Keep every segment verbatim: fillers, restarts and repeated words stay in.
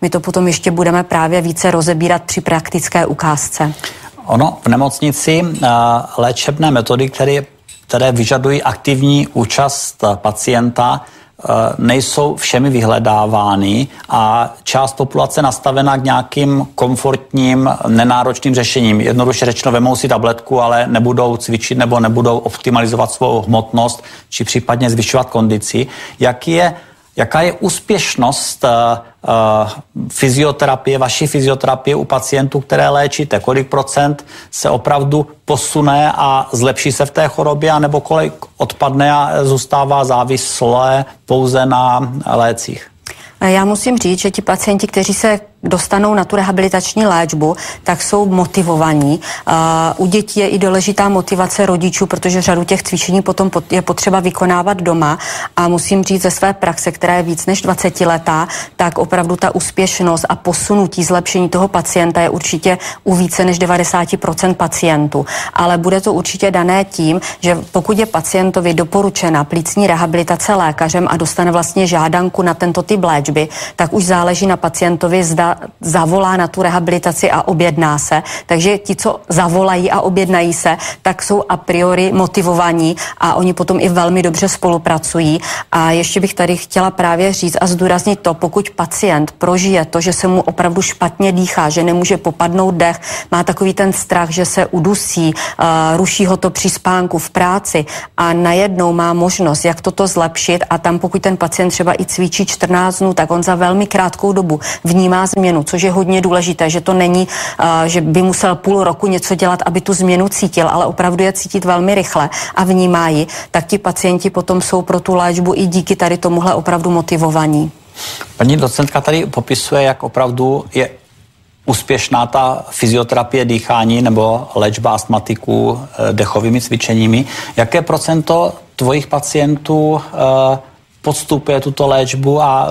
my to potom ještě budeme právě více rozebírat při praktické ukázce. Ono v nemocnici uh, léčebné metody, které, které vyžadují aktivní účast pacienta, nejsou všemi vyhledávány a část populace nastavená k nějakým komfortním, nenáročným řešením. Jednoduše řečeno, vemou si tabletku, ale nebudou cvičit nebo nebudou optimalizovat svou hmotnost či případně zvyšovat kondici. Jaký je, jaká je úspěšnost uh, uh, fyzioterapie, vaší fyzioterapie u pacientů, které léčíte? Kolik procent se opravdu posune a zlepší se v té chorobě, anebo kolik odpadne a zůstává závislé pouze na lécích? Já musím říct, že ti pacienti, kteří se dostanou na tu rehabilitační léčbu, tak jsou motivovaní. Uh, u dětí je i důležitá motivace rodičů, protože řadu těch cvičení potom je potřeba vykonávat doma a musím říct ze své praxe, která je víc než dvacetiletá, tak opravdu ta úspěšnost a posunutí, zlepšení toho pacienta je určitě u více než devadesát procent pacientů. Ale bude to určitě dané tím, že pokud je pacientovi doporučena plicní rehabilitace lékařem a dostane vlastně žádanku na tento typ léčby, tak už záleží na pacientovi, zda zavolá na tu rehabilitaci a objedná se. Takže ti, co zavolají a objednají se, tak jsou a priori motivovaní a oni potom i velmi dobře spolupracují. A ještě bych tady chtěla právě říct a zdůraznit to, pokud pacient prožije to, že se mu opravdu špatně dýchá, že nemůže popadnout dech, má takový ten strach, že se udusí, uh, ruší ho to při spánku v práci a najednou má možnost, jak toto zlepšit a tam pokud ten pacient třeba i cvičí čtrnáct dnů, tak on za velmi krátkou dobu vnímá změnu, což je hodně důležité, že to není, uh, že by musel půl roku něco dělat, aby tu změnu cítil, ale opravdu je cítit velmi rychle a vnímá ji, tak ti pacienti potom jsou pro tu léčbu i díky tady tomuhle opravdu motivovaní. Paní docentka tady popisuje, jak opravdu je úspěšná ta fyzioterapie dýchání nebo léčba astmatiků dechovými cvičeními. Jaké procento tvojich pacientů uh, podstupuje tuto léčbu a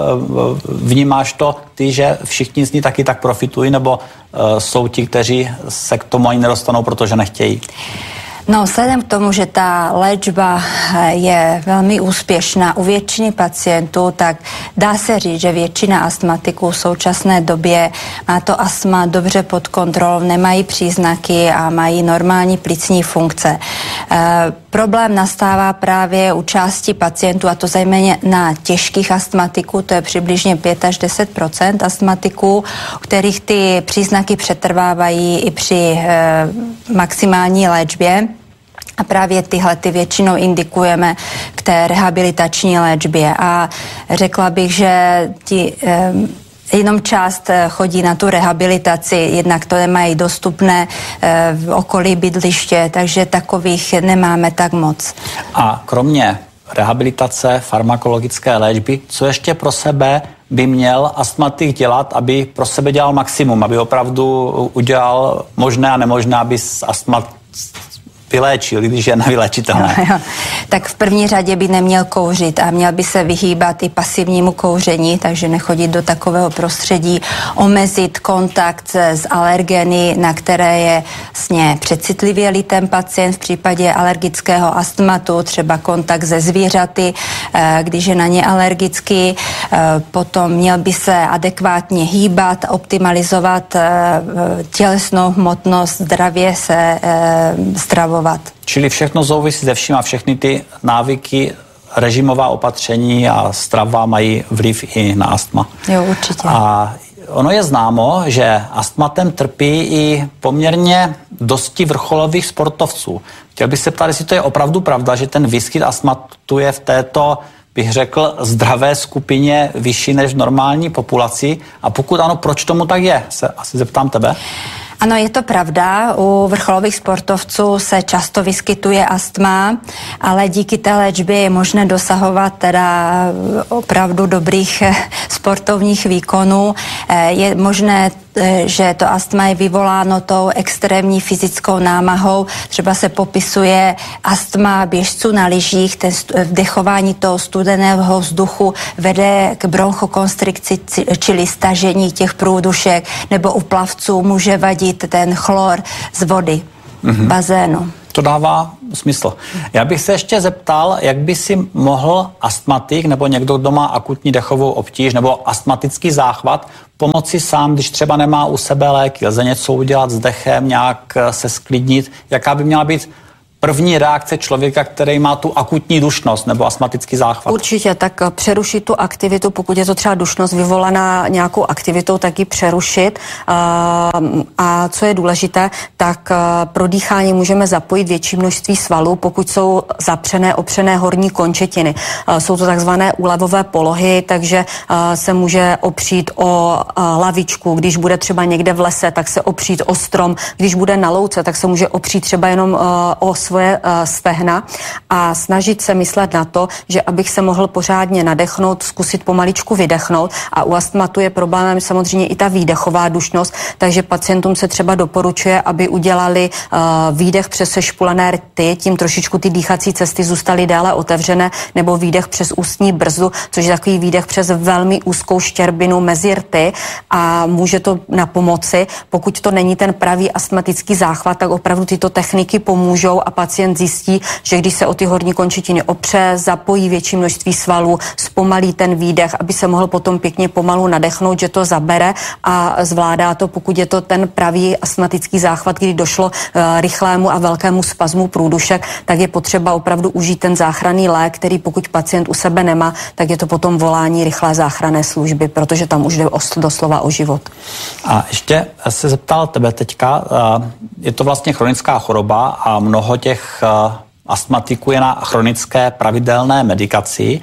vnímáš to ty, že všichni z ní taky tak profitují, nebo uh, jsou ti, kteří se k tomu ani nedostanou, protože nechtějí? No, vzhledem k tomu, že ta léčba je velmi úspěšná u většiny pacientů, tak dá se říct, že většina astmatiků v současné době má to astma dobře pod kontrolou, nemají příznaky a mají normální plicní funkce. E, problém nastává právě u části pacientů, a to zejména na těžkých astmatiků, to je přibližně pět až deset procent astmatiků, u kterých ty příznaky přetrvávají i při e, maximální léčbě. A právě tyhle ty většinou indikujeme k té rehabilitační léčbě. A řekla bych, že ti eh, jenom část chodí na tu rehabilitaci, jednak to nemají dostupné eh, v okolí bydliště, takže takových nemáme tak moc. A kromě rehabilitace, farmakologické léčby, co ještě pro sebe by měl astmatik dělat, aby pro sebe dělal maximum, aby opravdu udělal možné a nemožné, aby astmat vyléčil, když je nevyléčitelné. Jo, jo. Tak v první řadě by neměl kouřit a měl by se vyhýbat i pasivnímu kouření, takže nechodit do takového prostředí, omezit kontakt s alergeny, na které je vlastně přecitlivělý ten pacient v případě alergického astmatu, třeba kontakt se zvířaty, když je na ně alergický. Potom měl by se adekvátně hýbat, optimalizovat tělesnou hmotnost, zdravě se stravovat. Čili všechno souvisí se vším a všechny ty návyky, režimová opatření a strava mají vliv i na astma. Jo, určitě. A ono je známo, že astmatem trpí i poměrně dosti vrcholových sportovců. Chtěl bych se ptát, jestli to je opravdu pravda, že ten výskyt astmatu je v této, bych řekl, zdravé skupině vyšší než v normální populaci. A pokud ano, proč tomu tak je? Se asi zeptám tebe. Ano, je to pravda. U vrcholových sportovců se často vyskytuje astma, ale díky té léčbě je možné dosahovat teda opravdu dobrých sportovních výkonů. Je možné, že to astma je vyvoláno tou extrémní fyzickou námahou. Třeba se popisuje astma běžců na lyžích, ten vdechování toho studeného vzduchu vede k bronchokonstrikci, čili stažení těch průdušek, nebo u plavců může vadit ten chlor z vody, mm-hmm. bazénu. To dává smysl. Já bych se ještě zeptal, jak by si mohl astmatik nebo někdo, kdo má akutní dechovou obtíž nebo astmatický záchvat, pomoci sám, když třeba nemá u sebe léky. Lze něco udělat s dechem, nějak se sklidnit? Jaká by měla být první reakce člověka, který má tu akutní dušnost nebo astmatický záchvat? Určitě, tak přerušit tu aktivitu, pokud je to třeba dušnost vyvolaná nějakou aktivitou, tak ji přerušit. A co je důležité, tak pro dýchání můžeme zapojit větší množství svalů, pokud jsou zapřené, opřené horní končetiny. Jsou to takzvané úlevové polohy, takže se může opřít o lavičku, když bude třeba někde v lese, tak se opřít o strom, když bude na louce, tak se může opřít třeba jenom o svoje stehna a snažit se myslet na to, že abych se mohl pořádně nadechnout, zkusit pomaličku vydechnout a u astmatu je problémem samozřejmě i ta výdechová dušnost, takže pacientům se třeba doporučuje, aby udělali uh, výdech přes sešpulené rty, tím trošičku ty dýchací cesty zůstaly déle otevřené, nebo výdech přes ústní brzdu, což je takový výdech přes velmi úzkou štěrbinu mezi rty a může to na pomoci. Pokud to není ten pravý astmatický záchvat, tak opravdu tyto techniky pomůžou a pacient zjistí, že když se o ty horní končetiny opře, zapojí větší množství svalů, zpomalí ten výdech, aby se mohl potom pěkně pomalu nadechnout, že to zabere a zvládá to, pokud je to ten pravý astmatický záchvat, kdy došlo uh, rychlému a velkému spazmu průdušek, tak je potřeba opravdu užít ten záchranný lék, který pokud pacient u sebe nemá, tak je to potom volání rychlé záchranné služby, protože tam už jde doslova o život. A ještě se zeptal tebe teďka, uh, je to vlastně chronická choroba a mnoho těch astmatiků je na chronické pravidelné medikaci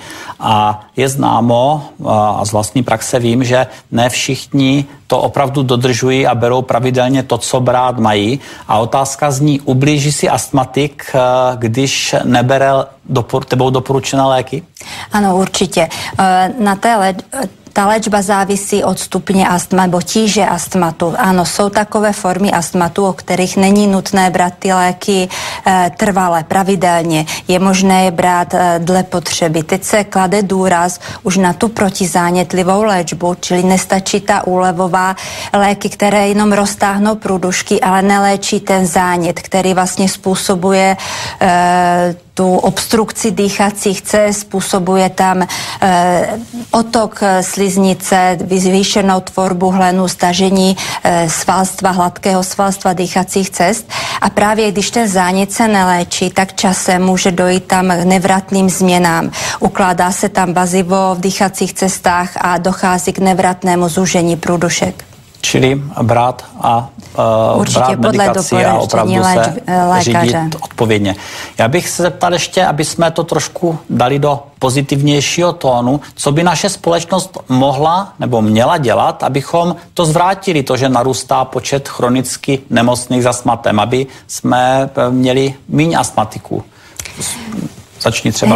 a je známo a z vlastní praxe vím, že ne všichni to opravdu dodržují a berou pravidelně to, co brát mají. A otázka zní, ublíží si astmatik, když nebere dopor- tebou doporučené léky? Ano, určitě. Na té le- Ta léčba závisí od stupně astma nebo tíže astmatu. Ano, jsou takové formy astmatu, o kterých není nutné brát ty léky e, trvale, pravidelně. Je možné je brát e, dle potřeby. Teď se klade důraz už na tu protizánětlivou léčbu, čili nestačí ta úlevová léky, které jenom roztáhnou průdušky, ale neléčí ten zánět, který vlastně způsobuje e, tu obstrukci dýchacích cest, způsobuje tam e, otok sliznice, zvýšenou tvorbu hlenu, stažení e, svalstva, hladkého svalstva dýchacích cest. A právě když ten zánět se neléčí, tak časem může dojít tam k nevratným změnám. Ukládá se tam vazivo v dýchacích cestách a dochází k nevratnému zúžení průdušek. Čili brát a uh, brát medikaci a opravdu se řídit odpovědně. Já bych se zeptal ještě, aby jsme to trošku dali do pozitivnějšího tónu, co by naše společnost mohla nebo měla dělat, abychom to zvrátili, to, že narůstá počet chronicky nemocných s astmatem, aby jsme měli míň astmatiků. Začni třeba.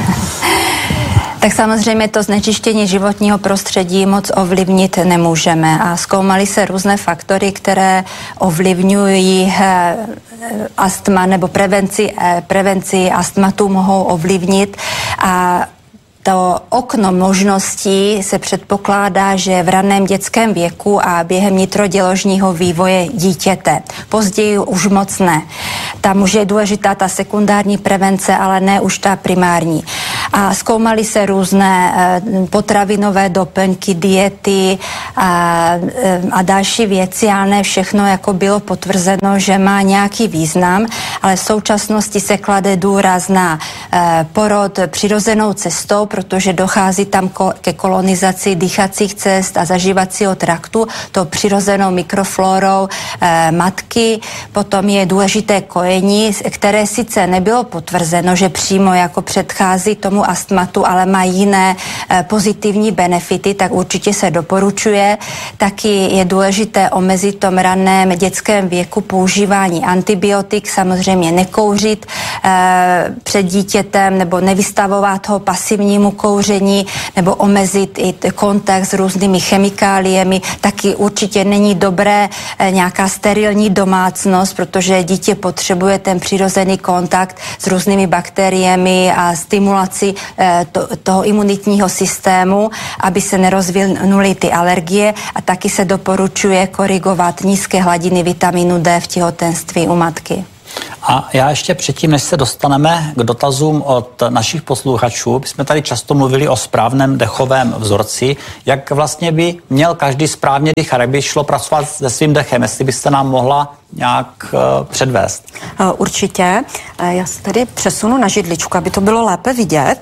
Tak samozřejmě to znečištění životního prostředí moc ovlivnit nemůžeme a zkoumaly se různé faktory, které ovlivňují eh, astma nebo prevenci, eh, prevenci astmatu mohou ovlivnit a to okno možností se předpokládá, že v raném dětském věku a během nitroděložního vývoje dítěte. Později už moc ne. Tam už je důležitá ta sekundární prevence, ale ne už ta primární. A zkoumaly se různé potravinové doplňky, diety a, a další věci, ale ne všechno jako bylo potvrzeno, že má nějaký význam, ale v současnosti se klade důraz na porod přirozenou cestou, protože dochází tam ke kolonizaci dýchacích cest a zažívacího traktu, to přirozenou mikroflorou e, matky. Potom je důležité kojení, které sice nebylo potvrzeno, že přímo jako předchází tomu astmatu, ale má jiné e, pozitivní benefity, tak určitě se doporučuje. Taky je důležité omezit v tom raném dětském věku používání antibiotik, samozřejmě nekouřit e, před dítětem nebo nevystavovat ho pasivnímu kouření nebo omezit i kontakt s různými chemikáliemi. Taky určitě není dobré e, nějaká sterilní domácnost, protože dítě potřebuje ten přirozený kontakt s různými bakteriemi a stimulaci e, to, toho imunitního systému, aby se nerozvinuly ty alergie a taky se doporučuje korigovat nízké hladiny vitamínu D v těhotenství u matky. A já ještě předtím, než se dostaneme k dotazům od našich posluchačů, jsme tady často mluvili o správném dechovém vzorci, jak vlastně by měl každý správně dýchat, jak by šlo pracovat se svým dechem, jestli byste nám mohla nějak uh, předvést. Určitě. Já se tady přesunu na židličku, aby to bylo lépe vidět.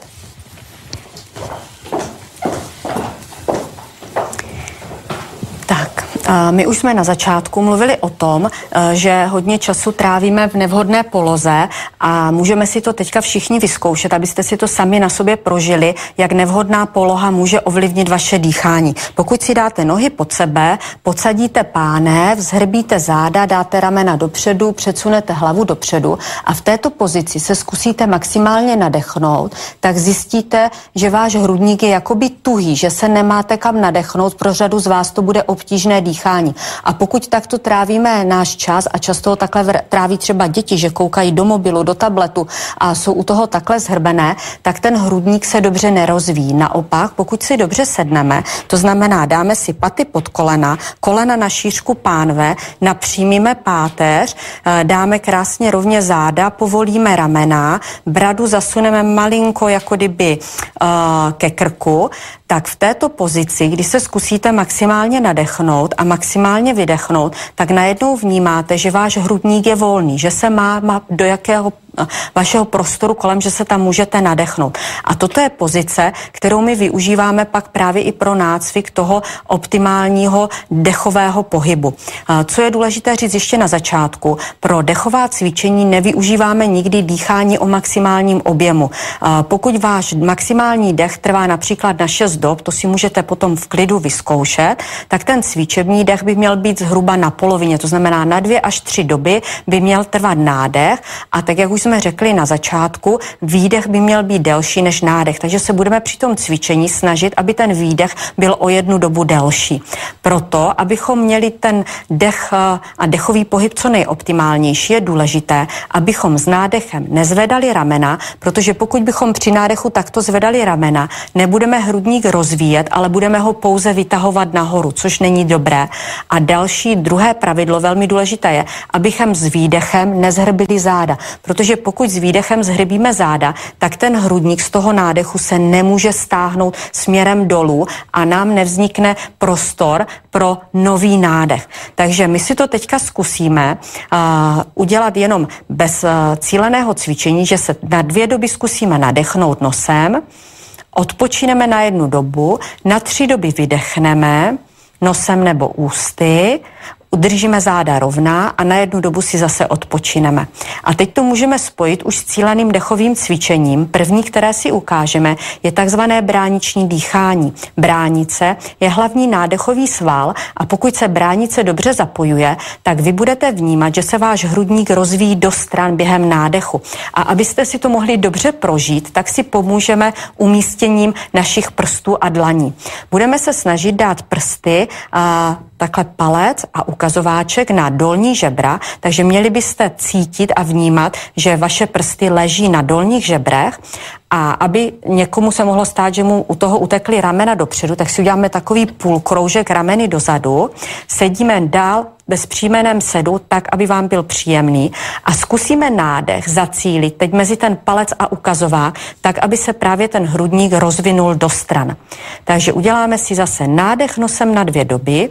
Tak, my už jsme na začátku mluvili o tom, že hodně času trávíme v nevhodné poloze a můžeme si to teďka všichni vyzkoušet, abyste si to sami na sobě prožili, jak nevhodná poloha může ovlivnit vaše dýchání. Pokud si dáte nohy pod sebe, podsadíte pánev, zhrbíte záda, dáte ramena dopředu, předsunete hlavu dopředu a v této pozici se zkusíte maximálně nadechnout, tak zjistíte, že váš hrudník je jakoby tuhý, že se nemáte kam nadechnout, pro řadu z vás to bude obtížné dýchání. A pokud takto trávíme náš čas a často ho takhle tráví třeba děti, že koukají do mobilu, do tabletu a jsou u toho takhle zhrbené, tak ten hrudník se dobře nerozvíjí. Naopak, pokud si dobře sedneme, to znamená, dáme si paty pod kolena, kolena na šířku pánve, napřímíme páteř, dáme krásně rovně záda, povolíme ramena, bradu zasuneme malinko jako kdyby uh, ke krku, tak v této pozici, když se zkusíte maximálně nadechnout a maximálně vydechnout, tak najednou vnímáte, že váš hrudník je volný, že se má, má do jakého vašeho prostoru kolem, že se tam můžete nadechnout. A toto je pozice, kterou my využíváme pak právě i pro nácvik toho optimálního dechového pohybu. Co je důležité říct ještě na začátku, pro dechová cvičení nevyužíváme nikdy dýchání o maximálním objemu. Pokud váš maximální dech trvá například na šest dob, to si můžete potom v klidu vyzkoušet, tak ten cvičební dech by měl být zhruba na polovině, to znamená na dvě až tři doby by měl trvat nádech a tak, jak už jsme řekli na začátku, výdech by měl být delší než nádech, takže se budeme při tom cvičení snažit, aby ten výdech byl o jednu dobu delší. Proto, abychom měli ten dech a dechový pohyb co nejoptimálnější, je důležité, abychom s nádechem nezvedali ramena, protože pokud bychom při nádechu takto zvedali ramena, nebudeme hrudník rozvíjet, ale budeme ho pouze vytahovat nahoru, což není dobré. A další, druhé pravidlo, velmi důležité je, abychom s výdechem nezhrbili záda, protože pokud s výdechem zhrbíme záda, tak ten hrudník z toho nádechu se nemůže stáhnout směrem dolů a nám nevznikne prostor pro nový nádech. Takže my si to teďka zkusíme uh, udělat jenom bez uh, cíleného cvičení, že se na dvě doby zkusíme nadechnout nosem, odpočineme na jednu dobu, na tři doby vydechneme nosem nebo ústy, udržíme záda rovná a na jednu dobu si zase odpočineme. A teď to můžeme spojit už s cíleným dechovým cvičením. První, které si ukážeme, je takzvané brániční dýchání. Bránice je hlavní nádechový sval a pokud se bránice dobře zapojuje, tak vy budete vnímat, že se váš hrudník rozvíjí do stran během nádechu. A abyste si to mohli dobře prožít, tak si pomůžeme umístěním našich prstů a dlaní. Budeme se snažit dát prsty a takhle palec a ukazováček na dolní žebra, takže měli byste cítit a vnímat, že vaše prsty leží na dolních žebrech a aby někomu se mohlo stát, že mu u toho utekly ramena dopředu, tak si uděláme takový půlkroužek rameny dozadu, sedíme dál bez příjmeném sedu, tak, aby vám byl příjemný a zkusíme nádech zacílit teď mezi ten palec a ukazovák, tak, aby se právě ten hrudník rozvinul do stran. Takže uděláme si zase nádech nosem na dvě doby,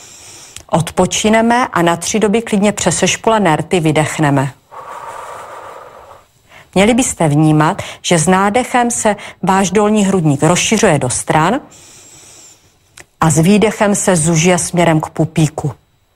odpočineme a na tři doby klidně přes sešpulené rty vydechneme. Měli byste vnímat, že s nádechem se váš dolní hrudník rozšiřuje do stran a s výdechem se zužije směrem k pupíku.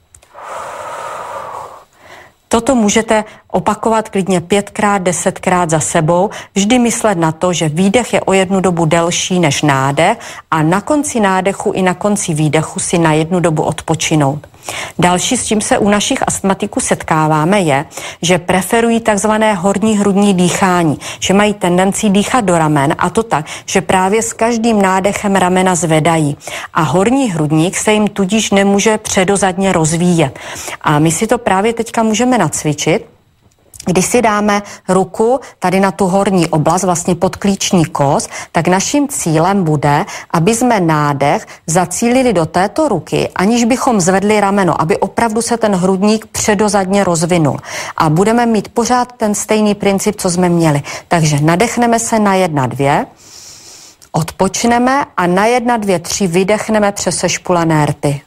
Toto můžete opakovat klidně pětkrát, desetkrát za sebou, vždy myslet na to, že výdech je o jednu dobu delší než nádech a na konci nádechu i na konci výdechu si na jednu dobu odpočinout. Další, s čím se u našich astmatiků setkáváme, je, že preferují takzvané horní hrudní dýchání, že mají tendenci dýchat do ramen a to tak, že právě s každým nádechem ramena zvedají. A horní hrudník se jim tudíž nemůže předozadně rozvíjet. A my si to právě teďka můžeme nacvičit. Když si dáme ruku tady na tu horní oblast, vlastně pod klíční kost, tak naším cílem bude, aby jsme nádech zacílili do této ruky, aniž bychom zvedli rameno, aby opravdu se ten hrudník předozadně rozvinul. A budeme mít pořád ten stejný princip, co jsme měli. Takže nadechneme se na jedna, dvě, odpočneme a na jedna, dvě, tři vydechneme přes sešpulené rty.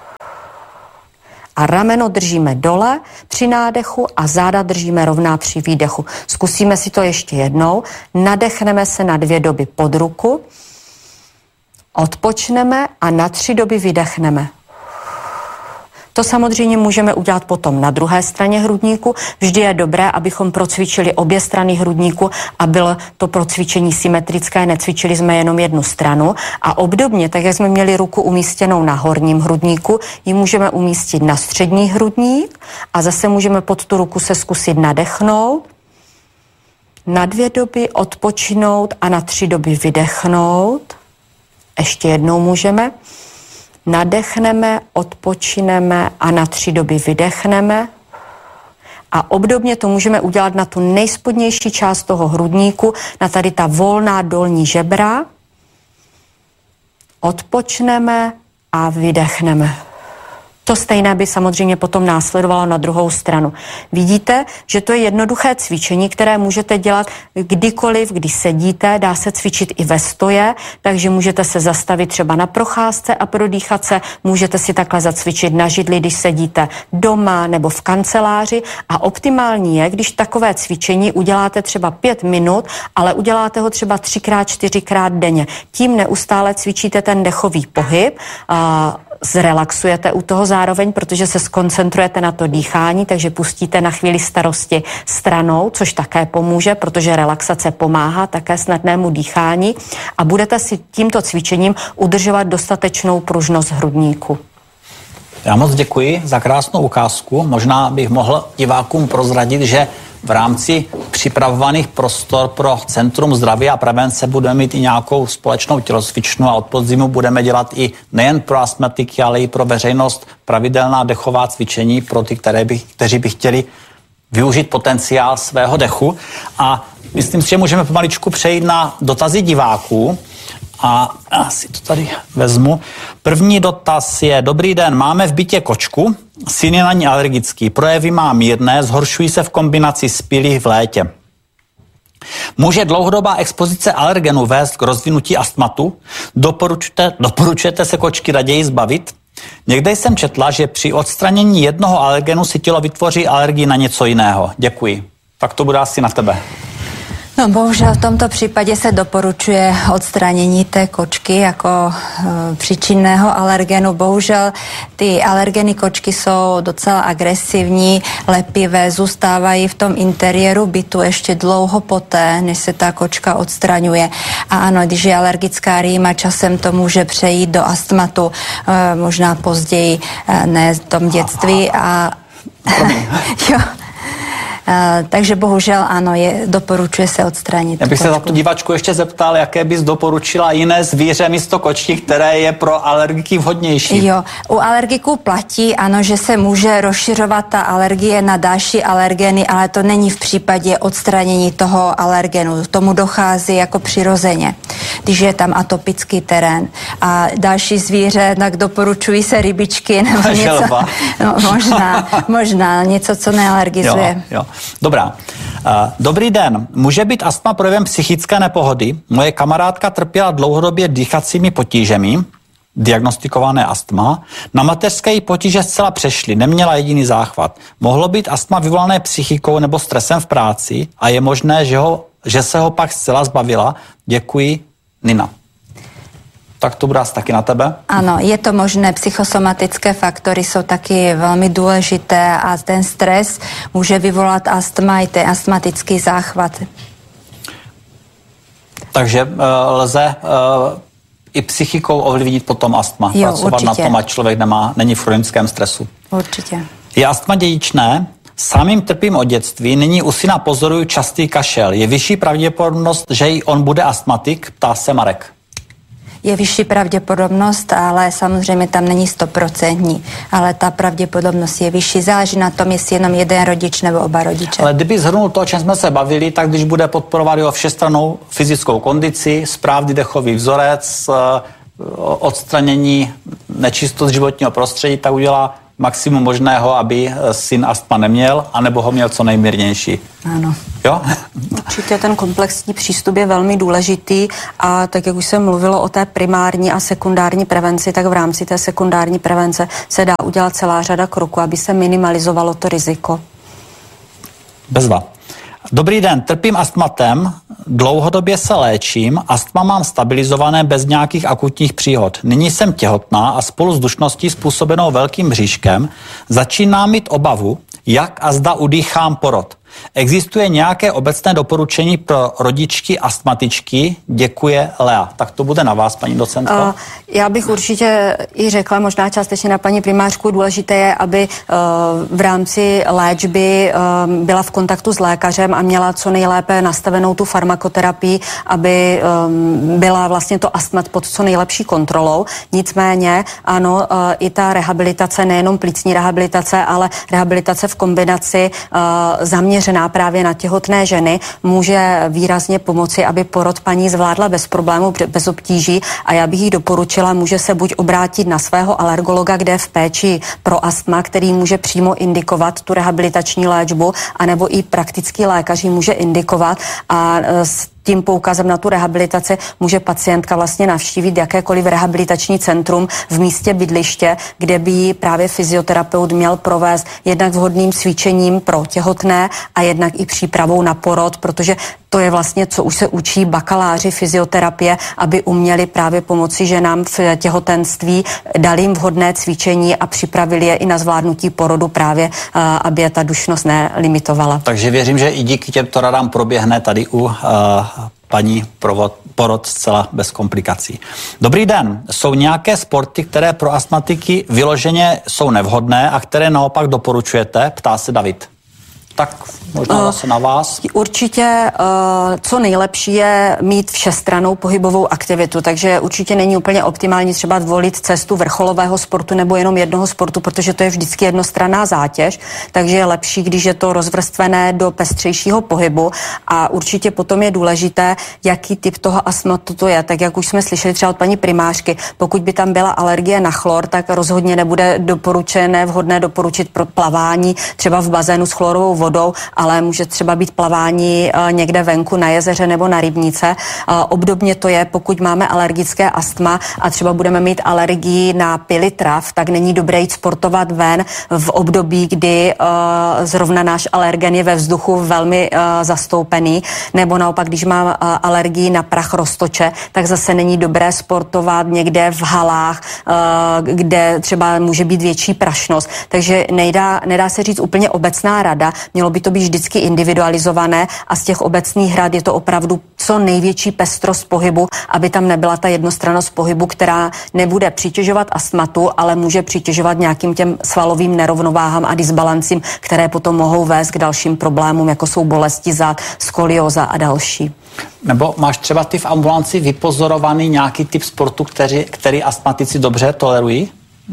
A rameno držíme dole při nádechu a záda držíme rovná při výdechu. Zkusíme si to ještě jednou. Nadechneme se na dvě doby pod ruku, odpočneme a na tři doby vydechneme. To samozřejmě můžeme udělat potom na druhé straně hrudníku. Vždy je dobré, abychom procvičili obě strany hrudníku a bylo to procvičení symetrické, necvičili jsme jenom jednu stranu. A obdobně, tak jak jsme měli ruku umístěnou na horním hrudníku, ji můžeme umístit na střední hrudník a zase můžeme pod tu ruku se zkusit nadechnout, na dvě doby odpočinout a na tři doby vydechnout. Ještě jednou můžeme. Nadechneme, odpočineme a na tři doby vydechneme. A obdobně to můžeme udělat na tu nejspodnější část toho hrudníku, na tady ta volná dolní žebra. Odpočneme a vydechneme. To stejné by samozřejmě potom následovalo na druhou stranu. Vidíte, že to je jednoduché cvičení, které můžete dělat kdykoliv, když sedíte, dá se cvičit i ve stoje, takže můžete se zastavit třeba na procházce a prodýchat se, můžete si takhle zacvičit na židli, když sedíte doma nebo v kanceláři a optimální je, když takové cvičení uděláte třeba pět minut, ale uděláte ho třeba třikrát, čtyřikrát denně. Tím neustále cvičíte ten dechový pohyb, a zrelaxujete u toho zároveň, protože se skoncentrujete na to dýchání, takže pustíte na chvíli starosti stranou, což také pomůže, protože relaxace pomáhá také snadnému dýchání a budete si tímto cvičením udržovat dostatečnou pružnost hrudníku. Já moc děkuji za krásnou ukázku. Možná bych mohl divákům prozradit, že v rámci připravovaných prostor pro Centrum zdraví a prevence budeme mít i nějakou společnou tělocvičnu a od podzimu budeme dělat i nejen pro astmatiky, ale i pro veřejnost pravidelná dechová cvičení pro ty, které by, kteří by chtěli využít potenciál svého dechu. A myslím si, že můžeme pomaličku přejít na dotazy diváků. A já si to tady vezmu. První dotaz je: dobrý den, máme v bytě kočku, syn je na ní alergický, projevy má mírné, zhoršují se v kombinaci s pílí v létě. Může dlouhodobá expozice alergenů vést k rozvinutí astmatu? Doporučujete, doporučujete se kočky raději zbavit? Někde jsem četla, že při odstranění jednoho alergenu si tělo vytvoří alergii na něco jiného. Děkuji. Tak to bude asi na tebe. No bohužel v tomto případě se doporučuje odstranění té kočky jako e, příčinného alergenu. Bohužel ty alergeny kočky jsou docela agresivní, lepivé, zůstávají v tom interiéru bytu ještě dlouho poté, než se ta kočka odstraňuje. A ano, když je alergická rýma, časem to může přejít do astmatu, e, možná později, e, ne v tom dětství. A jo. Uh, takže bohužel ano, je, doporučuje se odstranit. Já bych kočku. se za tu divačku ještě zeptal, jaké bys doporučila jiné zvíře místo kočky, které je pro alergiky vhodnější. Jo, u alergiků platí, ano, že se může rozšiřovat ta alergie na další alergeny, ale to není v případě odstranění toho alergenu. Tomu dochází jako přirozeně, když je tam atopický terén. A další zvíře, tak doporučují se rybičky nebo něco. No, možná, možná něco, co nealergizuje. Jo, jo. Dobrá. Dobrý den. Může být astma projevem psychické nepohody? Moje kamarádka trpěla dlouhodobě dýchacími potížemi, diagnostikované astma. Na mateřské jí potíže zcela přešly, neměla jediný záchvat. Mohlo být astma vyvolané psychikou nebo stresem v práci a je možné, že, ho, že se ho pak zcela zbavila? Děkuji, Nina. Tak to bude asi taky na tebe. Ano, je to možné, psychosomatické faktory jsou taky velmi důležité a ten stres může vyvolat astma i ten astmatický záchvat. Takže uh, lze uh, i psychikou ovlivnit potom astma. Jo, pracovat určitě. na tom, ať člověk nemá, není v chronickém stresu. Určitě. Je astma dědičné? Samým trpím od dětství, nyní u syna pozoruju častý kašel. Je vyšší pravděpodobnost, že i on bude astmatik? Ptá se Marek. Je vyšší pravděpodobnost, ale samozřejmě tam není stoprocentní. Ale ta pravděpodobnost je vyšší. Záleží na tom, jestli jenom jeden rodič nebo oba rodiče. Ale kdyby zhrnul to, o čem jsme se bavili, tak když bude podporovat jeho všestrannou fyzickou kondici, správný dechový vzorec, odstranění nečistot životního prostředí, tak udělá maximum možného, aby syn astma neměl, anebo ho měl co nejmírnější. Ano. Jo? Určitě ten komplexní přístup je velmi důležitý a tak, jak už jsem mluvilo o té primární a sekundární prevenci, tak v rámci té sekundární prevence se dá udělat celá řada kroků, aby se minimalizovalo to riziko. Bezva. Dobrý den, trpím astmatem, dlouhodobě se léčím, astma mám stabilizované bez nějakých akutních příhod. Nyní jsem těhotná a spolu s dušností způsobenou velkým bříškem začínám mít obavu, jak a zda udýchám porod. Existuje nějaké obecné doporučení pro rodičky astmatičky? Děkuje Lea. Tak to bude na vás, paní docentko. Uh, já bych určitě i řekla, možná částečně na paní primářku, důležité je, aby uh, v rámci léčby uh, byla v kontaktu s lékařem a měla co nejlépe nastavenou tu farmakoterapii, aby um, byla vlastně to astma pod co nejlepší kontrolou. Nicméně, ano, uh, i ta rehabilitace, nejenom plicní rehabilitace, ale rehabilitace v kombinaci uh, zaměřená právě na těhotné ženy může výrazně pomoci, aby porod paní zvládla bez problémů, bez obtíží a já bych jí doporučila, může se buď obrátit na svého alergologa, kde je v péči pro astma, který může přímo indikovat tu rehabilitační léčbu, anebo i praktický lékař ji může indikovat a s tím poukazem na tu rehabilitaci může pacientka vlastně navštívit jakékoliv rehabilitační centrum v místě bydliště, kde by jí právě fyzioterapeut měl provést jednak vhodným cvičením pro těhotné a jednak i přípravou na porod, protože to je vlastně, co už se učí bakaláři fyzioterapie, aby uměli právě pomoci ženám v těhotenství, dali jim vhodné cvičení a připravili je i na zvládnutí porodu právě, aby je ta dušnost nelimitovala. Takže věřím, že i díky těmto radám proběhne tady u uh, paní provod, porod zcela bez komplikací. Dobrý den. Jsou nějaké sporty, které pro astmatiky vyloženě jsou nevhodné a které naopak doporučujete? Ptá se David. Tak možná zase na vás. Určitě co nejlepší je mít všestrannou pohybovou aktivitu, takže určitě není úplně optimální třeba volit cestu vrcholového sportu nebo jenom jednoho sportu, protože to je vždycky jednostranná zátěž, takže je lepší, když je to rozvrstvené do pestřejšího pohybu a určitě potom je důležité, jaký typ toho astmatu to je. Tak jak už jsme slyšeli třeba od paní primářky, pokud by tam byla alergie na chlor, tak rozhodně nebude doporučené, vhodné doporučit pro plavání třeba v bazénu s chlorovou vodou, ale může třeba být plavání někde venku na jezeře nebo na rybníce. Obdobně to je, pokud máme alergické astma a třeba budeme mít alergii na pily trav, tak není dobré jít sportovat ven v období, kdy zrovna náš alergen je ve vzduchu velmi zastoupený, nebo naopak, když mám alergii na prach roztoče, tak zase není dobré sportovat někde v halách, kde třeba může být větší prašnost. Takže nedá, nedá se říct úplně obecná rada, mělo by to být vždycky individualizované a z těch obecných rad je to opravdu co největší pestrost pohybu, aby tam nebyla ta jednostrannost pohybu, která nebude přitěžovat astmatu, ale může přitěžovat nějakým těm svalovým nerovnováhám a disbalancím, které potom mohou vést k dalším problémům, jako jsou bolesti zad, skolioza a další. Nebo máš třeba ty v ambulanci vypozorovaný nějaký typ sportu, který, který astmatici dobře tolerují?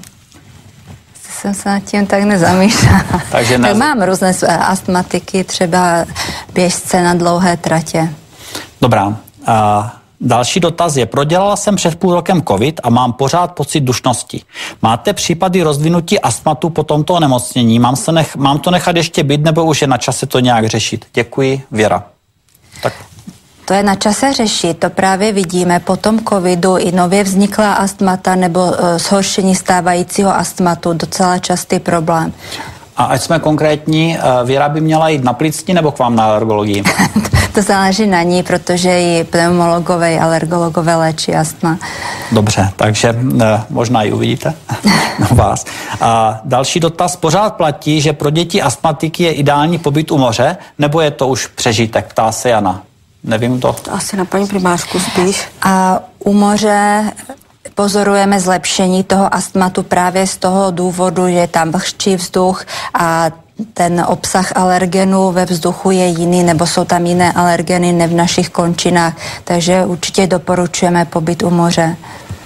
Jsem se nad tím tak nezamýšlela. Takže ne... tak mám různé astmatiky, třeba běžce na dlouhé tratě. Dobrá. Uh, další dotaz je, prodělala jsem před půl rokem covid a mám pořád pocit dušnosti. Máte případy rozvinutí astmatu po tomto onemocnění? Mám, se nech, mám to nechat ještě být, nebo už je na čase to nějak řešit? Děkuji, Věra. Tak. To je na čase řešit, to právě vidíme po tom covidu i nově vzniklá astmata nebo uh, zhoršení stávajícího astmatu, docela častý problém. A ať jsme konkrétní, Věra by měla jít na plicní nebo k vám na alergologii? To záleží na ní, protože i pneumologové, i alergologové léčí astma. Dobře, takže možná ji uvidíte u vás. A další dotaz. Pořád platí, že pro děti astmatiky je ideální pobyt u moře, nebo je to už přežitek? Ptá se Jana. Nevím to. Asi na paní primářku spíš. A u moře pozorujeme zlepšení toho astmatu právě z toho důvodu, že je tam vlhčí vzduch a ten obsah alergenů ve vzduchu je jiný, nebo jsou tam jiné alergeny ne v našich končinách, takže určitě doporučujeme pobyt u moře.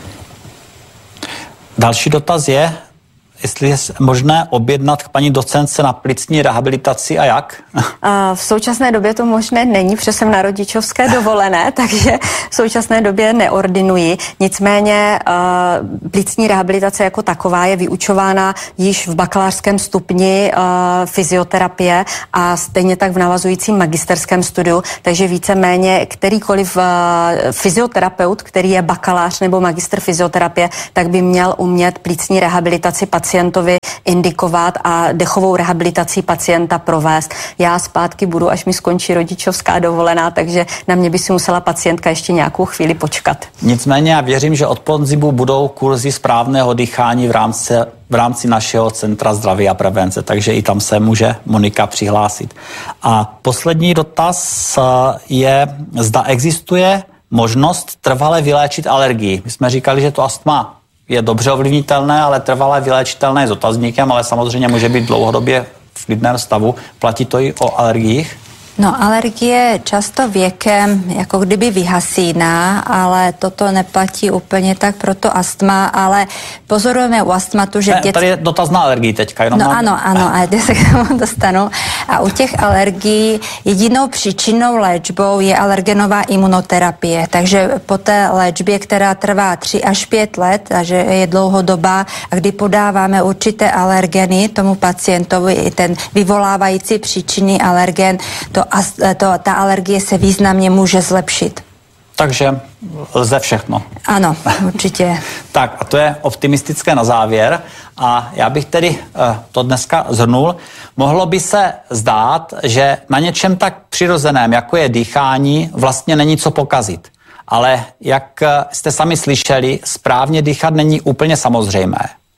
Další dotaz je, jestli je možné objednat k paní docentce na plicní rehabilitaci a jak? V současné době to možné není, protože jsem na rodičovské dovolené, takže v současné době neordinuji. Nicméně plicní rehabilitace jako taková je vyučována již v bakalářském stupni fyzioterapie a stejně tak v navazujícím magisterském studiu, takže víceméně kterýkoliv fyzioterapeut, který je bakalář nebo magister fyzioterapie, tak by měl umět plicní rehabilitaci pacientů pacientovi indikovat a dechovou rehabilitací pacienta provést. Já zpátky budu, až mi skončí rodičovská dovolená, takže na mě by si musela pacientka ještě nějakou chvíli počkat. Nicméně já věřím, že od podzimu budou kurzy správného dýchání v rámci, v rámci našeho Centra zdraví a prevence, takže i tam se může Monika přihlásit. A poslední dotaz je, zda existuje možnost trvale vyléčit alergii. My jsme říkali, že to astma je dobře ovlivnitelné, ale trvalé vyléčitelné s otazníkem, ale samozřejmě může být dlouhodobě v klidném stavu. Platí to i o alergiích? No, alergie často věkem jako kdyby vyhasíná, ale toto neplatí úplně tak pro to astma, ale pozorujeme u astmatu, že... Ne, dět... Tady je dotaz na alergii teďka. Jenom no na... ano, ano, a já se k tomu dostanu. A u těch alergií jedinou příčinou léčbou je alergenová imunoterapie, takže po té léčbě, která trvá tři až pět let, takže je dlouhodobá, a kdy podáváme určité alergeny tomu pacientovi, i ten vyvolávající příčinný alergen, to a to, ta alergie se významně může zlepšit. Takže lze všechno. Ano, určitě. Tak a to je optimistické na závěr a já bych tedy uh, to dneska zhrnul. Mohlo by se zdát, že na něčem tak přirozeném, jako je dýchání, vlastně není co pokazit. Ale jak jste sami slyšeli, správně dýchat není úplně samozřejmé.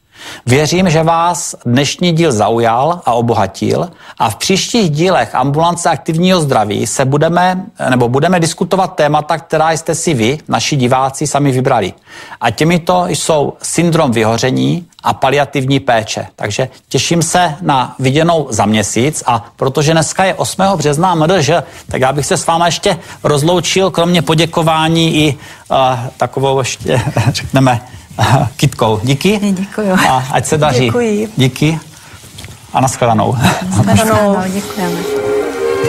Věřím, že vás dnešní díl zaujal a obohatil a v příštích dílech Ambulance aktivního zdraví se budeme, nebo budeme diskutovat témata, která jste si vy, naši diváci, sami vybrali. A těmito jsou syndrom vyhoření a paliativní péče. Takže těším se na viděnou za měsíc a protože dneska je osmého března M D Ž, tak já bych se s váma ještě rozloučil, kromě poděkování i uh, takovou ještě, řekneme, kytkou. Díky. Děkuju. A ať se daří. Děkuji. Díky. A nashledanou. Nashledanou. Děkujeme.